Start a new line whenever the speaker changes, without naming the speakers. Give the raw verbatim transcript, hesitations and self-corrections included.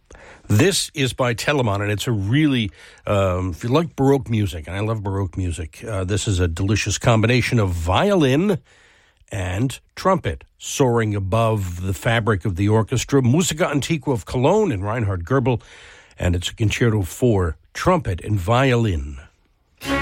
This is by Telemann, and it's a really, um, if you like Baroque music, and I love Baroque music, uh, this is a delicious combination of violin and trumpet soaring above the fabric of the orchestra. Musica Antiqua of Cologne and Reinhard Goebel, and it's a concerto for trumpet and violin.